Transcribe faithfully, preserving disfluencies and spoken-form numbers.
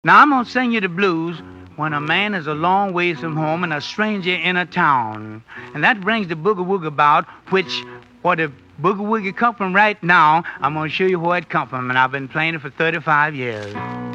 Now I'm gonna sing you the blues when a man is a long ways from home and a stranger in a town. And that brings the boogie woogie about, which where the boogie woogie come from right now. I'm gonna show you where it come from, and I've been playing it for thirty-five years.